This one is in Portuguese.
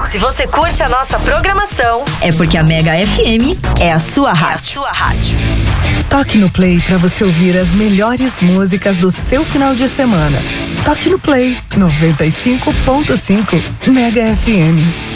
Se você curte a nossa programação, é porque a Mega FM é a sua rádio. Toque no Play para você ouvir as melhores músicas do seu final de semana. Toque no Play 95.5 Mega FM.